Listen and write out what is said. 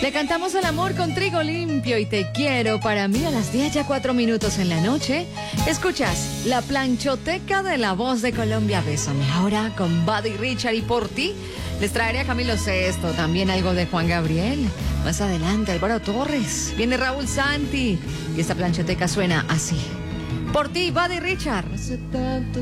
Le cantamos el amor con Trigo Limpio y Te Quiero para mí a las 10 ya 4 minutos en la noche. Escuchas la planchoteca de La Voz de Colombia. Bésame ahora con Buddy Richard y Por Ti. Les traeré a Camilo Sesto, también algo de Juan Gabriel. Más adelante, Álvaro Torres. Viene Raúl Santi. Y esta planchoteca suena así. Por Ti, Buddy Richard. Hace tanto